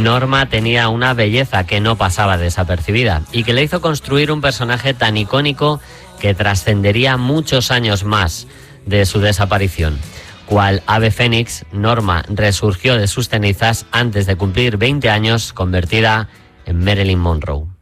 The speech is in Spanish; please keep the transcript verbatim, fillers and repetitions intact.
Norma tenía una belleza que no pasaba desapercibida y que le hizo construir un personaje tan icónico que trascendería muchos años más de su desaparición. Cual ave fénix, Norma resurgió de sus cenizas antes de cumplir veinte años, convertida en Marilyn Monroe.